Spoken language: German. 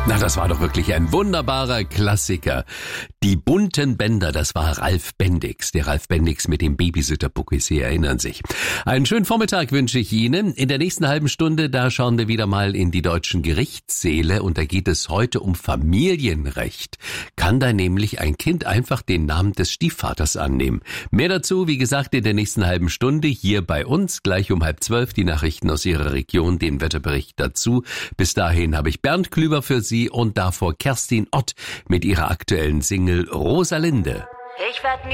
Na, das war doch wirklich ein wunderbarer Klassiker. Die bunten Bänder, das war Ralf Bendix. Der Ralf Bendix mit dem Babysitter-Pucki, Sie erinnern sich. Einen schönen Vormittag wünsche ich Ihnen. In der nächsten halben Stunde, da schauen wir wieder mal in die deutschen Gerichtssäle und da geht es heute um Familienrecht. Kann da nämlich ein Kind einfach den Namen des Stiefvaters annehmen? Mehr dazu, wie gesagt, in der nächsten halben Stunde hier bei uns, gleich um 11:30 die Nachrichten aus Ihrer Region, den Wetterbericht dazu. Bis dahin habe ich Bernd Klüber für Sie und davor Kerstin Ott mit ihrer aktuellen Single Rosalinde. Ich werd nie